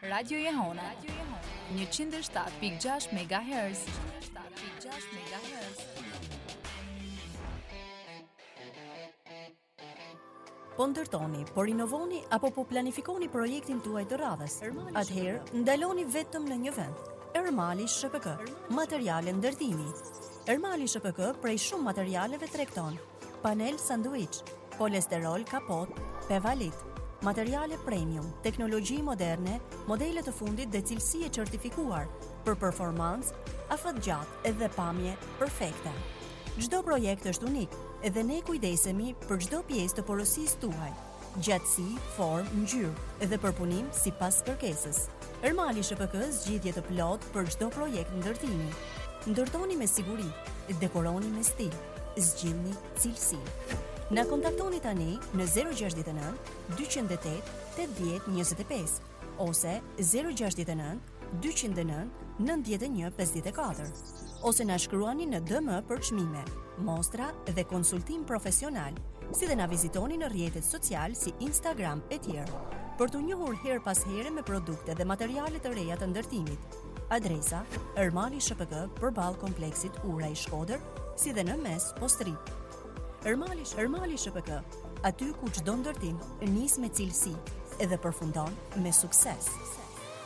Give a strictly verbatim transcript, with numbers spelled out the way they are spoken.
Radio Jehona njëqind e shtatë pikë gjashtë megahertz. Po ndërtoni, po rinovoni apo po planifikoni projektin tuaj të radhës, atëherë ndaloni vetëm në një vend. Ermali S P K, materiale ndërtimi. Ermali S P K prej shumë materialeve tregton: panel sanduiç, polesterol kapot, pevalit, materiale premium, teknologji moderne, modele të fundit dhe cilësi e certifikuar për performancë, afat gjatë edhe pamje perfekte. Çdo projekt është unik, edhe ne kujdesemi për çdo pjesë të porosisë tuaj, gjatësi, formë, ngjyrë edhe përpunim sipas kërkesës. Ermali S P K zgjidhje të plotë për çdo projekt ndërtimi. Ndërtoni me siguri, dekoroni me stil, zgjidhni cilësi. Na kontaktoni tani në zero gjasht e nëntë, dyqindë e tetë, tetëdhjetë njëzet e pesë ose zero gjasht e nëntë, dyqindë e nëntë, nëntëdhjetë e një pesëdhjetë e katër ose na shkruani në D M për çmime, mostra dhe konsultim profesional, si dhe na vizitoni në rrjetet social si Instagram e tjerë, për të njohur her pas here me produkte dhe materiale të reja të ndërtimit. Adresa: Ermali S P K përballë kompleksit Ura i Shkodër, si dhe në mes Postrip. Ermali, Ermali S P K, aty ku çdo ndërtim nis me cilësi edhe përfundon me sukses.